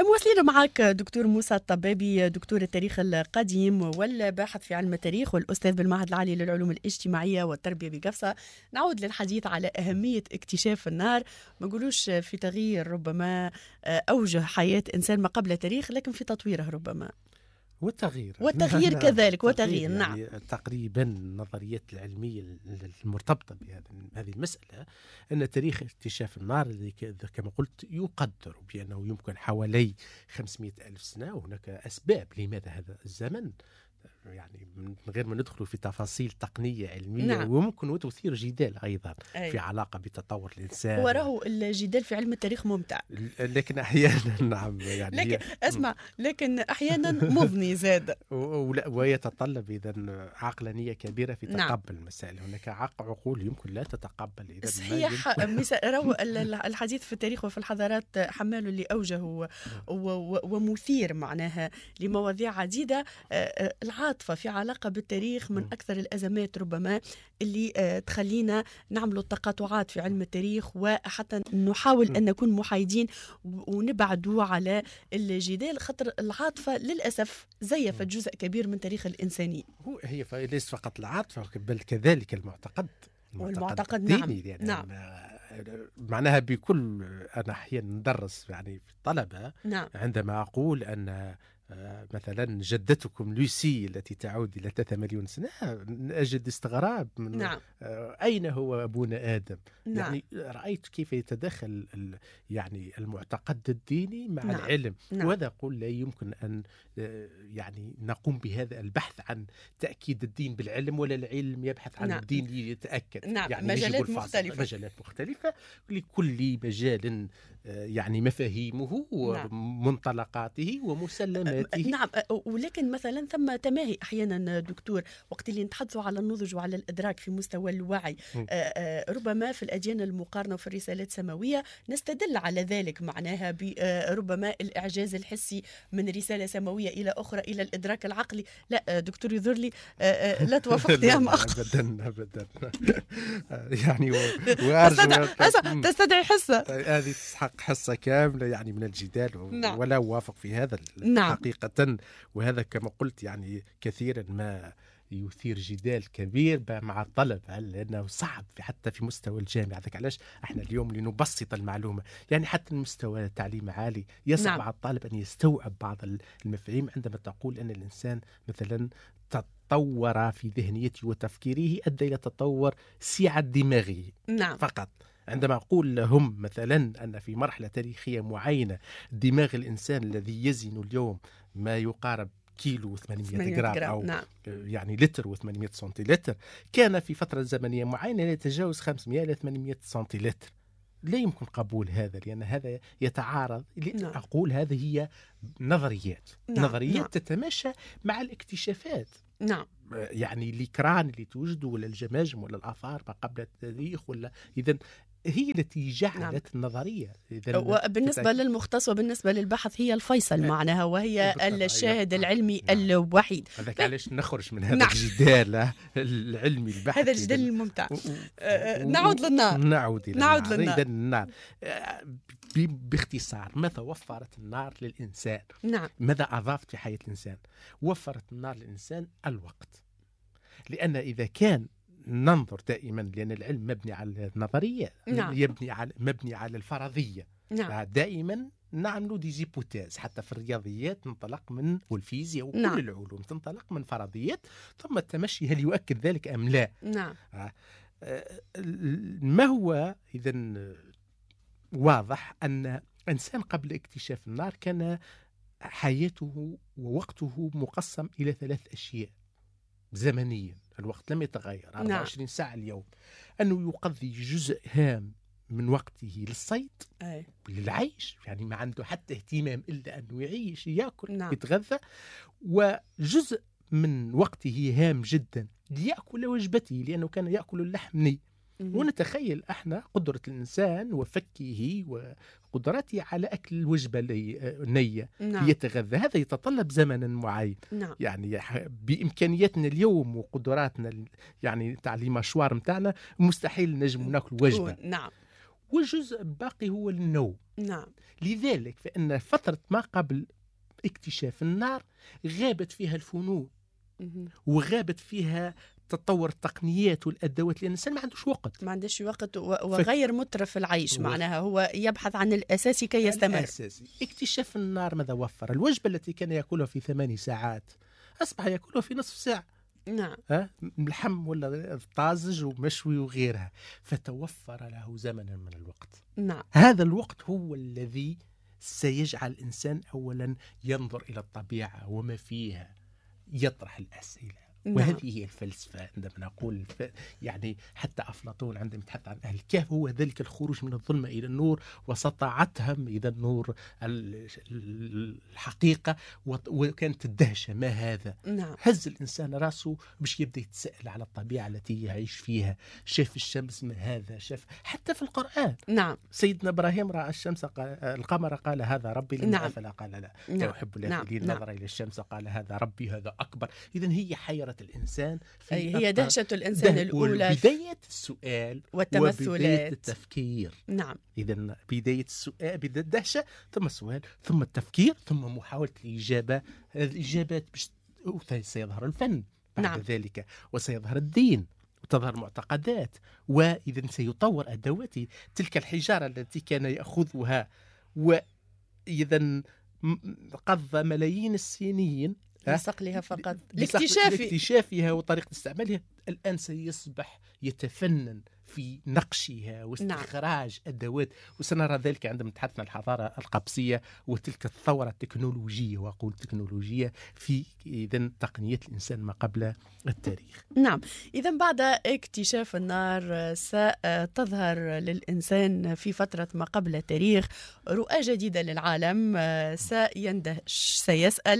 مواصلين معك دكتور موسى الطبابي، دكتور التاريخ القديم والباحث في علم التاريخ والأستاذ بالمعهد العالي للعلوم الاجتماعية والتربية بقفصة. نعود للحديث على أهمية اكتشاف النار. ما نقولوش في تغيير ربما أوجه حياة إنسان ما قبل تاريخ، لكن في تطويره ربما والتغيير كذلك وتغيير يعني نعم. تقريبا النظريات العلمية المرتبطة بهذه المسألة أن تاريخ اكتشاف النار كما قلت يقدر بأنه يمكن حوالي 500 ألف سنة، وهناك أسباب لماذا هذا الزمن، يعني من غير ما ندخل في تفاصيل تقنية علمية. نعم. وممكن تثير جدال أيضا في علاقة بتطور الإنسان. وراه الجدال في علم التاريخ ممتع، لكن أحيانا نعم يعني لكن أحيانا مضني زاد ويتطلب إذا عقلانية كبيرة في تقبل المسائل. هناك عقول يمكن لا تتقبل إذا صحيح. الحديث في التاريخ وفي الحضارات حمال لأوجه ومثير معناها لمواضيع عديدة. العاطفة في علاقة بالتاريخ من أكثر الأزمات ربما اللي تخلينا نعملوا التقاطعات في علم التاريخ، وحتى نحاول أن نكون محايدين ونبعدوا على الجدال، خاطر العاطفة للأسف زيفت جزء كبير من تاريخ الإنسانية. هي ليس فقط العاطفة بل كذلك المعتقد نعم. يعني نعم. معناها بكل أنا أحيانا ندرس يعني في الطلبة. نعم. عندما أقول أن مثلا جدتكم لوسي التي تعود إلى 3 مليون سنة، أجد استغراب من نعم. أين هو أبونا آدم. نعم. يعني رأيت كيف يتدخل يعني المعتقد الديني مع نعم. العلم. نعم. وهذا أقول لا يمكن أن يعني نقوم بهذا البحث عن تأكيد الدين بالعلم، ولا العلم يبحث عن نعم. الدين يتأكد. نعم. يعني مجالات مختلفة لكل مجال يعني مفاهيمه ومنطلقاته ومسلماته. نعم. ولكن مثلا ثم تماهي أحيانا دكتور وقت اللي نتحدثوا على النضج وعلى الإدراك في مستوى الوعي. ربما في الأديان المقارنة وفي الرسالات السماوية نستدل على ذلك، معناها بربما الإعجاز الحسي من رسالة سماوية إلى أخرى إلى الإدراك العقلي. لا دكتور يظهر لي لا توافقني يا أبدا يعني تستدعي حصة، هذه تسحق حصة كاملة يعني من الجدال. نعم. ولا أوافق في هذا. نعم. حقيقة. وهذا كما قلت يعني كثيرا ما يثير جدال كبير مع الطلبة، لأنه صعب حتى في مستوى الجامعة. ذاك علاش احنا اليوم لنبسط المعلومة، يعني حتى المستوى تعليم عالي يصعب. نعم. على الطالب أن يستوعب بعض المفاهيم عندما تقول أن الإنسان مثلا تطور في ذهنيته وتفكيره أدى إلى تطور سعة دماغه. نعم. فقط. عندما أقول لهم مثلا أن في مرحلة تاريخية معينة دماغ الإنسان الذي يزن اليوم ما يقارب كيلو 800 جرام أو نعم. يعني لتر و800 سنتيلتر، كان في فترة زمنية معينة يتجاوز 500 إلى 800 سنتيلتر. لا يمكن قبول هذا، لأن هذا يتعارض. نعم. أقول هذه هي نظريات. نعم. نظريات. نعم. تتماشى مع الاكتشافات. نعم. يعني الإكران اللي توجد ولا الجماجم ولا الآثار ما قبل التاريخ، ولا إذن هي التي جعلت. نعم. النظرية. وبالنسبة للمختص وبالنسبة للبحث هي الفيصل معناها، وهي الشاهد العلمي. نعم. الوحيد. هذاك علاش نخرج من هذا. نعم. الجدال العلمي البحث، هذا الجدال الممتع. نعود للنار. نعود للنار. باختصار، ماذا وفرت النار للإنسان؟ نعم. ماذا أضافت في حياة الإنسان؟ وفرت النار للإنسان الوقت. لأن إذا كان ننظر دائما، لأن العلم مبني على النظرية. نعم. مبني على الفرضية. نعم. دائما نعملوا دي زيبوتاز. حتى في الرياضيات ننطلق من والفيزياء وكل. نعم. العلوم تنطلق من فرضيات، ثم التمشي هل يؤكد ذلك أم لا. نعم. ما هو إذن واضح أن إنسان قبل اكتشاف النار كان حياته ووقته مقسم إلى 3 أشياء زمنيا. الوقت لم يتغير 24. نعم. ساعة اليوم. أنه يقضي جزء هام من وقته للصيد. للعيش، يعني ما عنده حتى اهتمام إلا أنه يعيش، يأكل. نعم. يتغذى. وجزء من وقته هام جدا ليأكل وجبته، لأنه كان يأكل اللحم ني. ونتخيل احنا قدرة الإنسان وفكه وقدرته على أكل الوجبة نية. نعم. يتغذى. هذا يتطلب زمنا معين. نعم. يعني بإمكانياتنا اليوم وقدراتنا يعني تعليم مشوار متاعنا مستحيل نجم نأكل وجبة. نعم. والجزء الباقي هو النوم. نعم. لذلك فإن فترة ما قبل اكتشاف النار غابت فيها الفنون وغابت فيها تطور التقنيات والأدوات، لأن الإنسان ما عندوش وقت، ما عندوش وقت وغير مترف العيش، معناها هو يبحث عن الأساسي كي يستمر. الأساسي. اكتشاف النار ماذا وفر؟ الوجبة التي كان يأكلها في 8 ساعات أصبح يأكلها في نصف ساعة. نعم. اللحم ولا طازج ومشوي وغيرها، فتوفر له زمنا من الوقت. نعم. هذا الوقت هو الذي سيجعل الإنسان أولا ينظر إلى الطبيعة وما فيها، يطرح الأسئلة. نعم. وهذه هي الفلسفة. عندما نقول يعني حتى أفلاطون عندما يتحدث عن أهل الكهف هو ذلك الخروج من الظلمة إلى النور، وسطعتهم إذا النور الحقيقة، وكانت الدهشة ما هذا. نعم. هز الإنسان رأسه باش يبدأ يتساءل على الطبيعة التي يعيش فيها. شاف الشمس ما هذا، شاف حتى في القرآن. نعم. سيدنا إبراهيم رأى الشمس القمر قال هذا ربي، لما نعم. أفلا قال لا. نعم. يحب الآفلين. نظر إلى الشمس قال هذا ربي هذا أكبر. إذن هي حيرة الانسان هي دهشه الانسان الاولى، بدايه السؤال والتمثلات وبدايه التفكير. نعم. اذا بدايه السؤال، بدايه الدهشه، ثم السؤال، ثم التفكير، ثم محاوله الاجابه. الاجابات سيظهر الفن بعد نعم. ذلك، وسيظهر الدين، وتظهر المعتقدات، واذا سيطور ادواته. تلك الحجاره التي كان ياخذها واذا قضى ملايين السنين لصقلها فقط لاكتشافها وطريقة استعمالها، الآن سيصبح يتفنن في نقشها واستخراج أدوات. وسنرى ذلك عندما نتحدث عن الحضارة القبسية وتلك الثورة التكنولوجية، وأقول تكنولوجية في إذن تقنيات الإنسان ما قبل التاريخ. نعم. إذن بعد اكتشاف النار ستظهر للإنسان في فترة ما قبل التاريخ رؤى جديدة للعالم. سيندهش، سيسأل،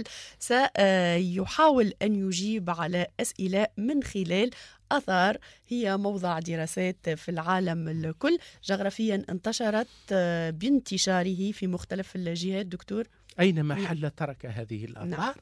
سيحاول أن يجيب على أسئلة من خلال آثار هي موضع دراسات في العالم الكل. جغرافيا انتشرت بانتشاره في مختلف الجهات. دكتور، أينما حل ترك هذه الآثار.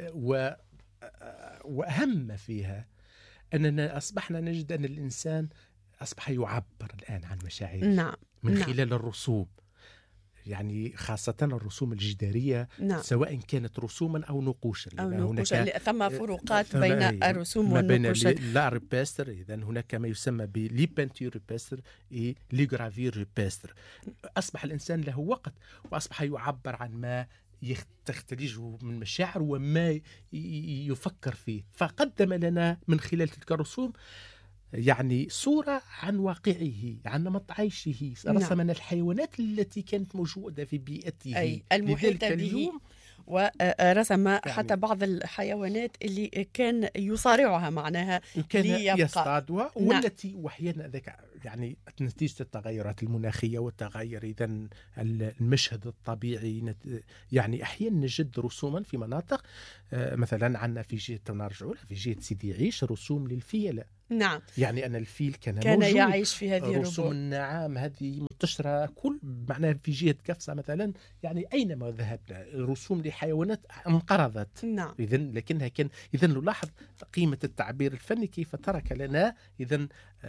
وأهم ما فيها أننا أصبحنا نجد أن الإنسان أصبح يعبر الآن عن مشاعره. نعم. من خلال الرسوم، يعني خاصة الرسوم الجدارية. نعم. سواء كانت رسوما أو نقوشا. ثم فروقات بين الرسوم والنقوش. لا ريباستر، إذا هناك ما يسمى بلي بانتير ريباستر لي غرافير ريباستر. أصبح الإنسان له وقت، وأصبح يعبر عن ما تختلجه من مشاعر وما يفكر فيه. فقدم لنا من خلال تلك الرسوم يعني صورة عن واقعه، عن نمط عيشه. رسم من الحيوانات التي كانت موجودة في بيئته، أي المحيطة به، ورسم يعني حتى بعض الحيوانات اللي كان يصارعها، معناها كان يصطادها. والتي وحيانا ذاك يعني نتيجة التغيرات المناخية والتغير إذن المشهد الطبيعي. يعني أحيانا نجد رسوما في مناطق، مثلا عندنا في جهة نرجعوا في جهة سيدي عيش رسوم للفيلة. نعم. يعني أن الفيل كان يعيش في هذه الربوع. رسوم النعام هذه منتشرة كل معناها في جهة كفصة مثلا. يعني أينما ذهبنا رسوم لحيوانات انقرضت. نعم. إذن لكنها كان نلاحظ قيمة التعبير الفني كيف ترك لنا إذن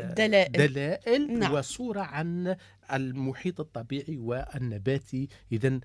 دلائل. نعم. وصورة عن المحيط الطبيعي والنباتي إذن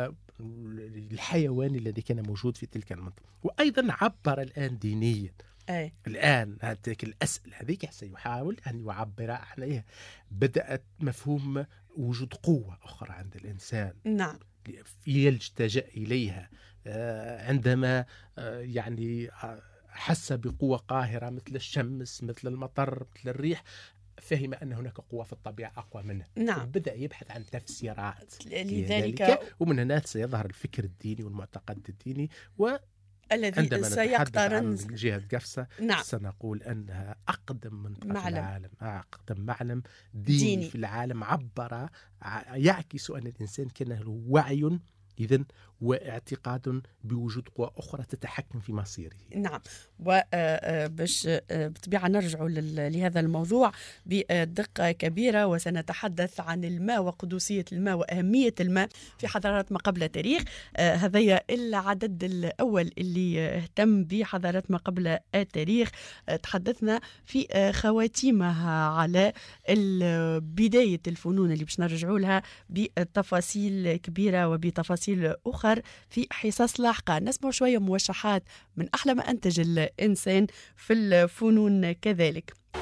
والحيواني الذي كان موجود في تلك المنطقة. وأيضا عبر الآن دينيا. الآن هذه الأسئلة هذيك سيحاول أن يعبر عليها. بدأت مفهوم وجود قوة أخرى عند الإنسان. نعم. يلجأ إليها عندما يعني حس بقوة قاهرة مثل الشمس، مثل المطر، مثل الريح. فهم أن هناك قوة في الطبيعة أقوى منها. نعم. بدأ يبحث عن تفسيرات لذلك، ومن هنا سيظهر الفكر الديني والمعتقد الديني. الذي سيقترن من جهة قفصة. نعم. سنقول أنها أقدم منطقة في العالم، أقدم معلم ديني في العالم. عبر يعكس أن الإنسان كان له وعي إذن واعتقاد بوجود قوى أخرى تتحكم في مصيره. نعم، وباش بطبيعة نرجع لهذا الموضوع بدقة كبيرة، وسنتحدث عن الماء وقدسية الماء وأهمية الماء في حضارات ما قبل التاريخ. هذا العدد الأول اللي اهتم بحضارات ما قبل التاريخ. تحدثنا في خواتيمها على بداية الفنون اللي باش نرجعوا لها بتفاصيل كبيرة وبتفاصيل أخرى في حصص لاحقة. نسمع شوية موشحات من أحلى ما أنتج الإنسان في الفنون كذلك.